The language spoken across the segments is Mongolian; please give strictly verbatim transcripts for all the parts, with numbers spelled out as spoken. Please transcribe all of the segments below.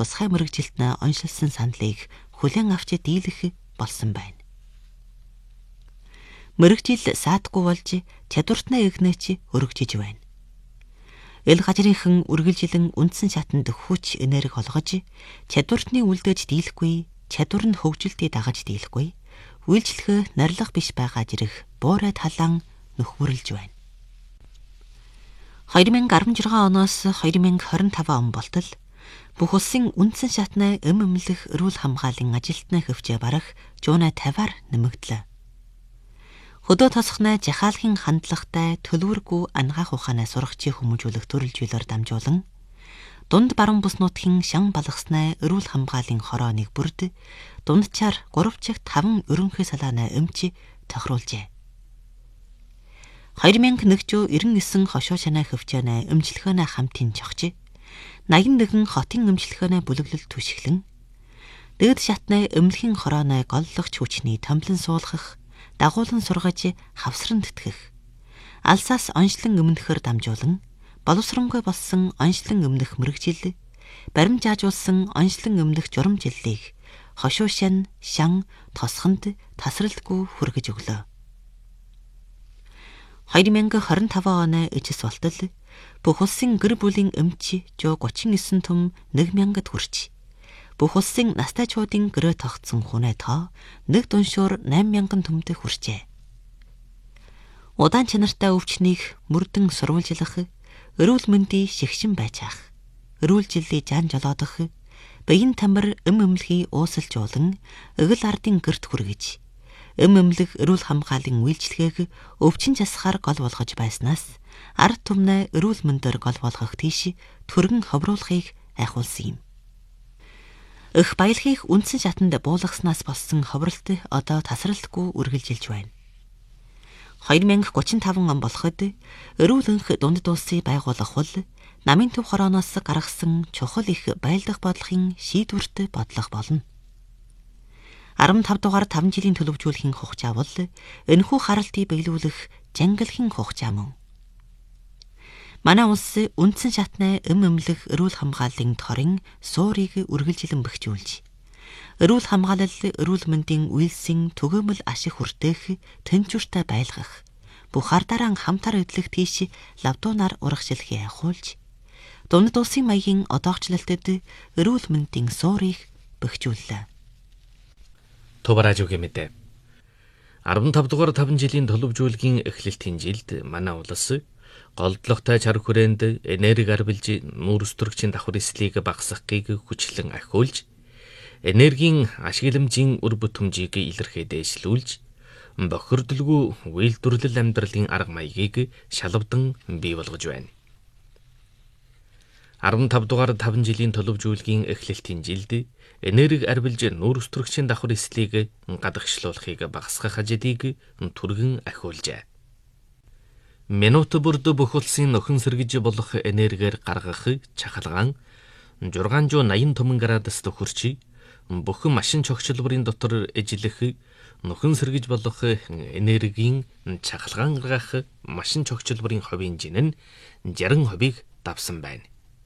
тусгай мэрэгжилтнээ оншилсан саналыг хүлээн авч дийлэх болсон байна. Мэрэгжил саадгүй болж чадвартнаа игнэч өргөжж байна. Эл газрынхан үргэлжилэн үндсэн шатанд хүч энерги олгож, чадвартны үлдээж дийлэхгүй, чадвар нь хөгжилтийг дагаж дийлэхгүй, үйлчлэхэ нарилга биш байгаа жирэх буурай талаан нөхвөрлж байна. две тысячи десять оноос две тысячи двадцать пять он болтол бүх улсын үндсэн шатны эм эмнэлэх эрүүл хамгааллын ажилтны хөвчөө барах жуунаа пятьдесят-аар нэмэгдлээ. Хөдөө тосхны жахаалхын хандлагатай төлөвөргүй ангаах ухаанаа сургачийн хүмүүжүүлэх төрөл зүйлээр дамжуулан дунд баруун бүс нутгийн шан балгасны эрүүл хамгааллын хорооны бүрд дундчаар гурав чигт таван өрөнхий салааны эмч тохируулжээ. две тысячи девяносто девять хошоо шанаа хөвчөөнэ эмчилгээнэ хамтын чогч восемьдесят один хотын эмчилгээнэ бүлэглэл түшиглэн дээд шатны эмнэлхийн хорооны голлогч хүчний томлон суулгах, дагуулan сургаж хавсран тэтгэх, алсаас оншлон өмнөхөр дамжуулан боловсронгүй болсон оншлон өмнөх мэрэгжил, баримжаажуулсан оншлон өмнөх журамжиллийг хошуу шан, шан, тосхонд тасралтгүй хүргэж өглөө. две тысячи двадцать пять оны эжис болтол бүх улсын гэр бүлийн эмч one thirty-nine том one thousand хүрч, бүх улсын настайчуудын гэрээ тогтсон хүнээ тоо нэг дуншуур eight thousand төмдөг хүрчээ. Удаан чанартай өвчнийг мөрдөн сурвалжлах, эрүүл мэндийн шигшин байж ах, эрүүл жилийн жан жолоодох, биеийн тамир эм эмнэлхий уусалжуулан эгэл ардын гэрт хүргэж, эм эмнэлэг эрүүл хамгааллын үйлчлэгээг өвчин засахаар гол болгож байснаас ард түмнээ эрүүл мэндөр гол болгох тийш төргөн ховруулахыг айхуулсан юм. Эх баялагийг үндсэн шатанд буулгаснаас болсон ховролт одоо тасралтгүй үргэлжилж байна. две тысячи тридцать пять он болоход эрүүл энх дунд дуусын байгуулах бол намын төв хорооноос гаргасан чухал их байлдах бодлогын шийдвэрт бодлого болно.15 дугаар five жилийн төлөвжүүлэхийн хугацаа бол энэхүү харалтыг биелүүлэх жангалхийн хугацаа мөн. Манай улс үндсэн шатны эм эмнэлэх эрүүл хамгааллын торын суурийг үргэлжилэн бэхжүүлж, эрүүл хамгаалал эрүүл мэндийн үйлсийн түгээмэл ашиг хүртээх тэнцвэртэй байлгах, бүх ардараа хамтар эдлэх тийш лавдуунаар урагшилхий айхуулж, дунд дуусын маягийн одоогчлолтод эрүүл мэндийн суурийг бэхжүүллээ. Товаражуугийн мэдээ. fifteen дугаар five жилийн төлөвжүүлгийн эхлэлтийн жилд манай улс голдлогтой чар хүрээнд энерги арвилж нүүрс төрөгчийн давхар эслийг багасгахыг хүчлэн ахиулж, энергийн ашигламжийн үр бүтэмжийг илэрхий дээшлүүлж, бохирдолгүй үйлдвэрлэл амьдралын арга маягийг шалавдан бий болгож байна. fifteen дугаар five жилийн төлөвжүүлгийн эхлэлтийн жилд энерги арвилж нүүрс төрөгчийн давхар эслийг гадагшлуулахыг багасгах ажлыг түргэн ахиулжээ. Минут бүрд бүх улсын нөхөн сэргэж болох энергиэр гаргах чахалгаан six hundred eighty төмөн градуст хүрч, бүх машин чогчлбарын дотор эжлэх нөхөн сэргэж болох энергийн чахалгаан гаргах машин чогчлбарын хувийн жин нь sixty percent давсан байна.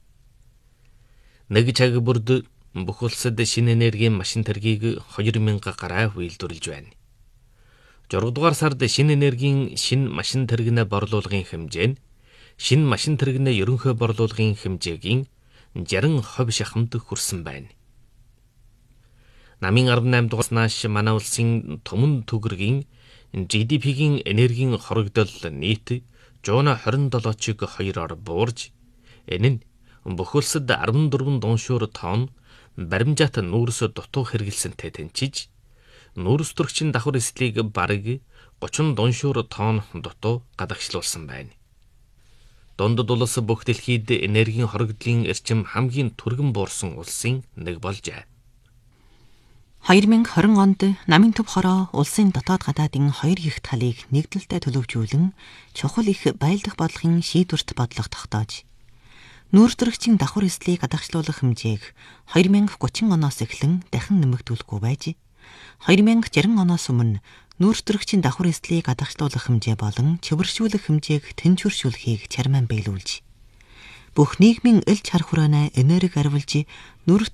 Нэг цаг бүрд бүх улсад шинэ энергийн машин тэргийг two thousand гараа үйлдвэрлэж байна. six дугаар сард шинэ энергийн шинэ машин тэрэгнээ борлуулгын хэмжээ нь шинэ машин тэрэгнээ ерөнхий борлуулгын хэмжээгийн sixty percent шахамд хүрсэн байна. Намын eighty-eight дугаараас нааш манай улсын төмөн төгрөгийн джи ди пи-гийн энергийн хорогдол нийт one twenty-seven-ыг two-оор буурж, энэ нь бүх улсад fourteen дуншуур тонн баримжаат нүүрс дутуу хэрэгэлсэнтэй тэнцэж, нүүрс төрөгчийн давхар эслийг бараг thirty дуншуур тонн дутуу гадагшлуулсан байна. Дундад улс бүх дэлхийд энергийн хорогдлын эрчим хамгийн түргэн буурсан улсын нэг болжээ. twenty twenty онд намын төв хороо улсын дотоод гадаадын хоёр их талыг нэгдэлтэй төлөвжүүлэн чухал их байлдах бодлогын шийдвэрт бодлого тогтоож, нүүрс төрөгчийн давхар эслийг гадагшлуулах хэмжээг twenty thirty оноос эхлэн дахин нэмэгдүүлэхгүй байж, twenty sixty оноос өмнө нүүрс төрөгчийн давхар эслийг гадагшлуулах хэмжээ болон чивэршүүлэх хэмжээг тэнцвэршүүлэхийг чармаан биелүүлж, бүх нийгмийн эл чар хүрээнэ энерги арвилж нүүрс